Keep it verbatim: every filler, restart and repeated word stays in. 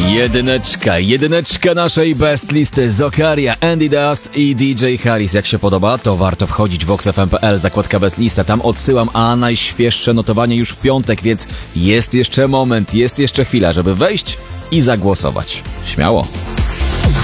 Jedyneczka, jedyneczka naszej best listy. Zokaria, Andy Dust i D J Harris. Jak się podoba, to warto wchodzić w vox f m kropka p l, zakładka best lista. Tam odsyłam, a najświeższe notowanie już w piątek, więc jest jeszcze moment, jest jeszcze chwila, żeby wejść i zagłosować. Śmiało.